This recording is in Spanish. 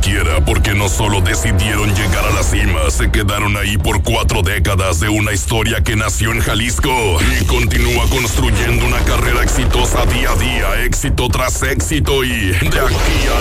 cualquiera, porque no solo decidieron llegar a la cima, se quedaron ahí por 4 décadas de una historia que nació en Jalisco y continúa construyendo una carrera exitosa día a día, éxito tras éxito, y de aquí